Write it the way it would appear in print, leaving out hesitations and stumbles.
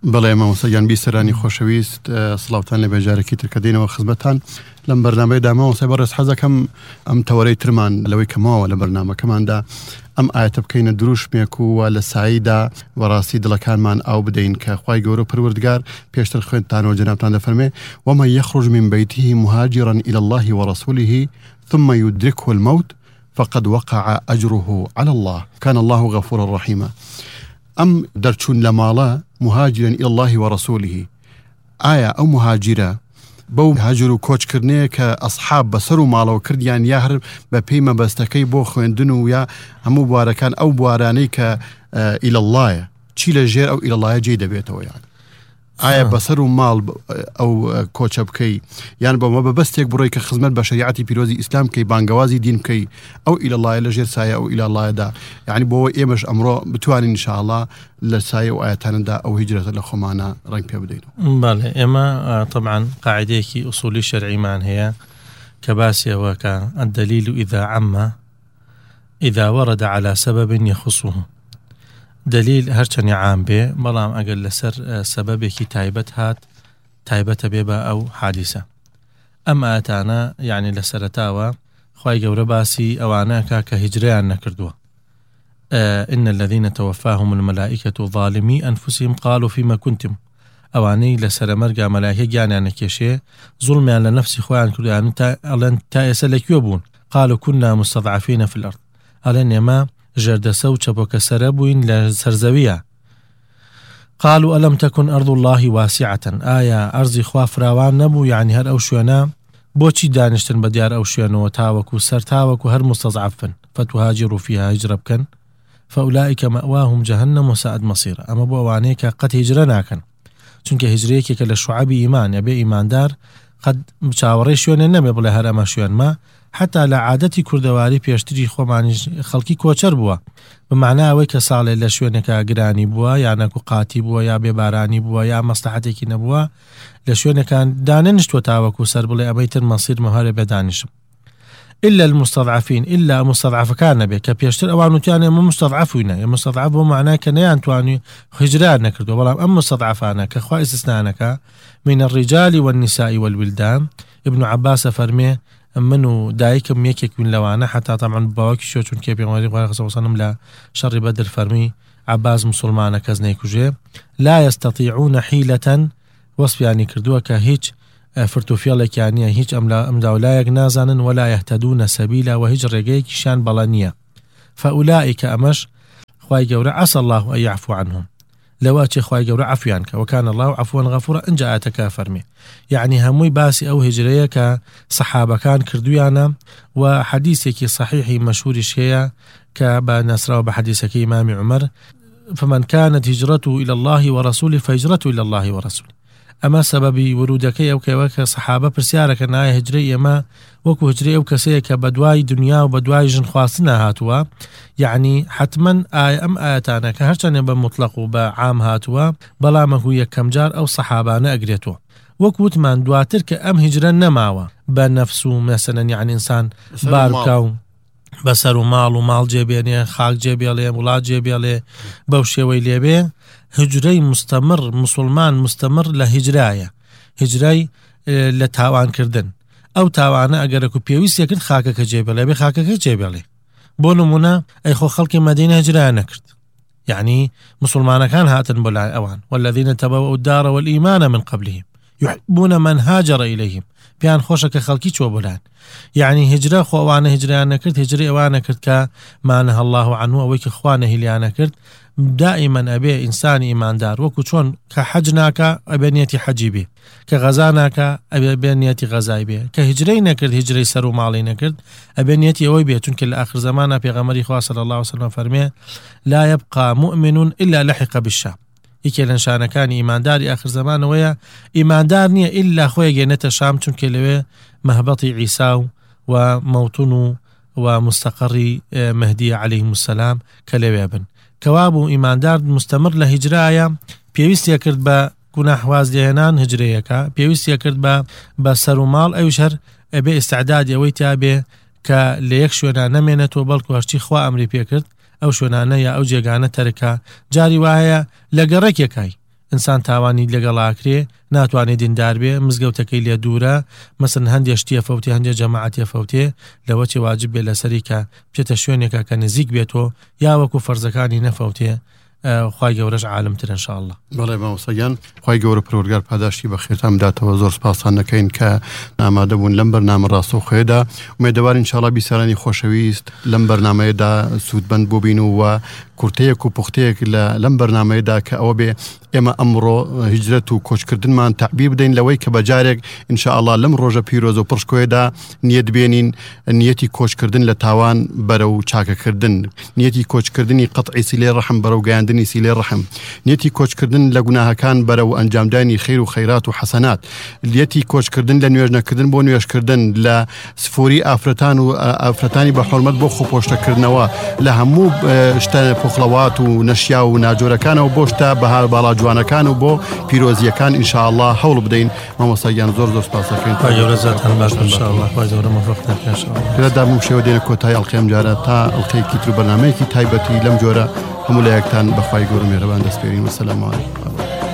بەڵێ مامۆستاگیان بیسەرانی خۆشەویست سڵاوتان لە بێجارێکی ترکەدەینەوە خزمەتان لەم بەرنامەیەدا مامۆستا بەڕێز حەزەکەم ئەم تەوەرەی ترمان لەوەی کەماوە لە بەرنامەکەماندا ئەم ئاەتە بکەینە دروشمێک و لە ساییدا وەڕاستی دڵەکانمان ئاو بدەین کە خوای گەورە پەروەردگار پێشتر خوێنتانەوە جەنابتان دەفەرمێ ومن يخرج من بيته مهاجرا إلى الله ورسوله ثم يدركه الموت فقد وقع أجره على الله كان الله غفورا رحيما. أم درچون لمالا مهاجرا إلى الله ورسوله آية أو مهاجرة بو هاجر و کۆچ کردنەیە کە ئەسحاب بەسەر و ماڵەوە کردیان یا هەر بە پێی مەبەستەکەی بۆ خوێندن و یا هەموو بوارەکان ئەو بوارانەی کە ئیلە اللهە چی لە ژێر ئەو ئیلە اللهە جێی دەبێتەوە یان ئایا بەسەر و ماڵ ئەو کۆچە بکەی یان بەمە بەبەستێک بڕۆی کە خزمەت بە شەریعەتی پیرۆزی ئیسلام بکەی بانگەوازی دین بکەی ئەو ئیلە اللهە لە ژێر سایە ئەو ئیلە اللهەدا یعنی بۆەوە ئێمەش ئەمڕۆ بتوانین ئینشاءالله لە سایە و ئاەتانەدا ئەو هیجرەتە لە خۆمانە ڕەنگ پێ بدەینەوە. بەڵێ ئێمە طبعا قاعدەیەکی ئوسولی شەرعیمان هەیە کە باسیەوە کە الدلیل إذا عم إذا ورد على سبب يخصه. دلیل هەرچەنی عام بێ بەڵام ئەگەر لەسەر سەبەبێکی تایبەت هات تایبەتە بێ بە ئەو حادیسە. ئەم ئاەتانە یعنی لە سەرەتاوە خوای گەورە باسی ئەوانەکە کە هیجرەیان نەکردووە. إن الذين توفاهم الملائكة ظالمي أنفسهم قالوا فيما كنتم. ئەوانەی لەسەر مەرگا مەلایکە گیانیان نەکێشێ زوڵمیان لە نەفسی خۆیان کردویان ئەڵێن تا ئێستا لەکوێ بوون؟ قالوا كنا مستضعفين في الأرض. ئەڵێن ئێمە ژەردەسە و چەپۆکە سەرە بووین لە سەرزەویە. قالوا ألم تكن أرض الله واسعة. ئایا ئەرزی خوا فراوان نەبوو؟ یعنی هەر ئەو شوێنە بۆچی دانیشتن بە دیار ئەو شوێنەوە تاوەکو سەر تاوەکو هەر مستضعفن فتهاجروا فيها هجرة بکەن فأولئك مأواهم جهنم وساءت مصيرا. ئەمە بۆ ئەوانەیە کە قەت هیجرە ناکەن چونکە هیجرەیەکێکە لە شوعەبی ئیمان ئەبێ ئیماندار قەت چاوەڕێی شوێنێ نەبێ بڵێ هەر ئەمە شوێنمە. حتا لە عادەتی کوردەواری پێشتری خۆمانی خەڵکی کۆچەر بووە بمعنای ئەوەی کە ساڵێ لە شوێنێکە گرانی بووە یا نەکو قاتی بووە یا بێبارانی بووە یا مەسلحەتێکی نەبووە لە شوێنەکان دانێنشتوە تاوەکو سەر بڵێ ئەمەی تر مەسیر مەهارێ بێدانیشم. إلا المستضعفين إلا مستضعف كان بك كبيشتر أوانو تاني أما مستضعفين مستضعف هو معناه كنيان تواني هجران نكردو ولا أما مستضعفانا كخوا استثنانك من الرجال والنساء والولدان. ابن عباس فرمي منو دايكم يكيك من لوانا حتى طبعا بواكي شو چون كي بيغماري غير صلى الله عليه وسلم لا شر بدر فرمي عباس مسلمان كزنيكو جي لا يستطيعون حيلة وصف يعني كردوها كهيج فرتوفيالك يعني هيج أملاولايك نازانن ولا يهتدون سبيلا وهج رقيك شان بلانية. فأولئك أمش خواي جورا عسى الله أن يعفو عنهم لواتي خواي جورا عفوانك وكان الله عفوا غفورا إن جاء تكافرمي. يعني هموي باسي أو هجرية كصحابة كان كردويانا وحديثك صحيحي مشهور شيئا كبا نسرا وبحديثك إمام عمر فمن كانت هجرته إلى الله ورسوله فهجرته إلى الله ورسوله. أما سبب ورودك أو كوك صحابة برسيارك أنها هجرية ما وكو هجرية أو كسيك بدواي دنيا وبدواي جن خاصنا هاتوا يعني حتما أم آياتانا كهرشان يبقى مطلق وبعام هاتوا بلا ما هو يكم جار أو صحابانا أقريتوا وكوت من دواترك أم هجرا نماوا بنفسه مثلا يعني إنسان باركاو بسر ومال ومال جيبيني خاك جيبيالي ولاد جيبيالي بوشي ويليبي هجري مستمر مسلمان مستمر لهجراية هجري لتاوان كردن أو تاوانا أجركو بيويس يكن خاكك جيبيالي بخاكك جيبيالي بونمونا أي خو خلق مدينة هجراية نكرد يعني مسلمان كان هاتن بلا أوان والذين تبوأوا الدار والإيمان من قبلهم يحبون من هاجر إليهم بيان خوشك خلقي شو بلان يعني هجرة خو وانا هجرة أنا كرت هجرة وانا كرت كما نهى الله عنه ويك إخوانه اللي أنا كرت دائما أبي إنسان إيمان دار وكو شون كحجناك أبنيتي حجي به كغزاناك أبنيتي غزاي به كهجرين كرت هجري سرو مالين كرت أبنيتي أوي به تنك الآخر زمانا بيغمري خواه صلى الله عليه وسلم فرميه لا يبقى مؤمن إلا لحق بالشام. يكي لنشان كان إيمان داري آخر زمان ويا إيمان دارني إلا خويا جنة الشام تنك لوي مهبطي عيسى وموطنو ومستقري مهدي عليهم السلام كلويابن كوابو إيمان دار مستمر لهجرايا بيويستيا كرد با كنا حواز لهنان هجريكا بيويستيا كرد با سرومال أو شهر أبي استعداد يويتها أبي كليكشونا نمينتو بلكو هرشي خوا أمري بيكرد أو شونانه یا أو جيغانه تركا جاري واهيا لقرك يكاي ئینسان تاوانی لەگەڵاکرێ ناتوانێت دیندار بێ مزگەوتەکەی لێ دوورە مەسن هەندێک شتیە فەوتێ هەندێک جەماعەتێ فەوتێ لەوە چێ واجب بێ لەسەری کە بچێتە شوێنێکە کە نزیک بێتەوە یا وەکو فەرزەکانی نەفەوتێ خوای گەورەش عالمتر انشاءالله. بەڵێ مامۆستاگیان خوای گەورە پەروەردگار پاداشتی بە خێرتان بداتەوە. زۆر سپاسان دەکەین کە ئامادە بوون لەم بەرنامە ڕاستەوخۆیەدا. ومێدەوار ئینشاءالله بیسەرانی خۆشەویست لەم بەرنامەیەدا سوودبەند بووبین و کورتەیەک و پوختەیەک لەم بەرنامەیەدا کە ئەوە بێ ئێمە ئەمڕۆ هیجرەت و کۆچکردنمان تعبیر بدەین لەوەی کە بەجارێک ئینشاءالله لەم ڕۆژە پیرۆز و پڕشکۆیەدا نیەت بێنین نیەتی کۆچکردن لە تاوان بەرەو چاکەکردن، نیەتی کۆچکردنی قەتعی سیلەی ڕەحم بەرەو گەیاندنی سیلەی ڕەحم، نیەتی کۆچکردن لە گوناهەکان بەرەو ئەنجامدانی خەیر و خەیرات و حەسەنات، نیەتی کۆچکردن لە نوێژنەکردن بۆ نوێژکردن، لە سفۆری ئافرەتان و ئافرەتانی بە حورمەت بۆ خۆپۆشتەکردنەوە، لە هەموو شتە پۆخڵەوات و نەشیا و ناجۆرەکانەوە بۆ شتە بەها باڵا جوانەکان و بۆ پیرۆزیەکان ئینشاءالله هەوڵ بدەین. مامۆستاگیان زۆر زۆر سپاس دەکەین. خوای گەورە زاتان باش ئینشاءالله خوای گەورە موفقتان بکە ئینشاءالله. پێدا بوو شێوە دێنە کۆتایی ئەڵقەیەم جارە تا ئەڵقەیەکی تر بەرنامەیەکی تایبەتی لەم جۆرە هەموو لایەکتان بەخوای گەورە مێرەبان دەسپێرین. وەسەلام عەلەیکم.